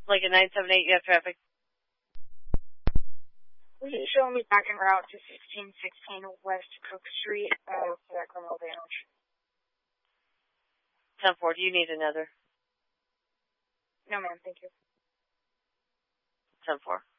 Like a 978, you have traffic. Will you show me back en route to 1616 West Cook Street for that criminal damage? 10-4, do you need another? No, ma'am, thank you. 10-4.